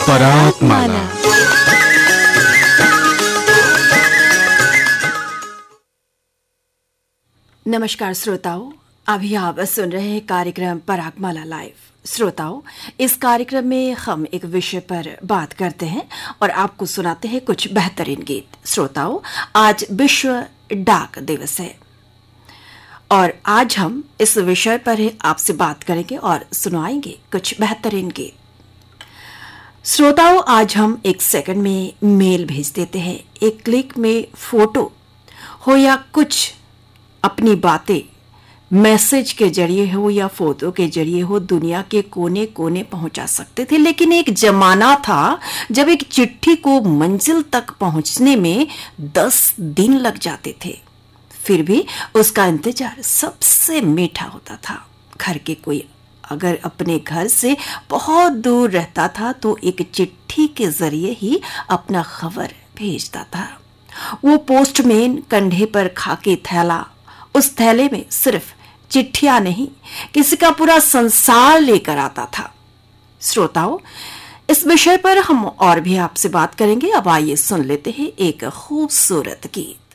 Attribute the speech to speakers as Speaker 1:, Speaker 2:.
Speaker 1: पराग माला।
Speaker 2: नमस्कार श्रोताओं, अभी आप सुन रहे हैं कार्यक्रम परागमाला लाइव। श्रोताओं, इस कार्यक्रम में हम एक विषय पर बात करते हैं और आपको सुनाते हैं कुछ बेहतरीन गीत। श्रोताओं, आज विश्व डाक दिवस है और आज हम इस विषय पर ही आपसे बात करेंगे और सुनाएंगे कुछ बेहतरीन गीत। श्रोताओं, आज हम एक सेकंड में मेल भेज देते हैं, एक क्लिक में फोटो हो या कुछ अपनी बातें मैसेज के जरिए हो या फोटो के जरिए हो दुनिया के कोने कोने पहुंचा सकते थे। लेकिन एक जमाना था जब एक चिट्ठी को मंजिल तक पहुंचने में 10 दिन लग जाते थे, फिर भी उसका इंतजार सबसे मीठा होता था। घर के कोई अगर अपने घर से बहुत दूर रहता था तो एक चिट्ठी के जरिए ही अपना खबर भेजता था। वो पोस्टमैन कंधे पर खाकी थैला, उस थैले में सिर्फ चिट्ठियां नहीं, किसी का पूरा संसार लेकर आता था। श्रोताओं, इस विषय पर हम और भी आपसे बात करेंगे। अब आइए सुन लेते हैं एक खूबसूरत गीत।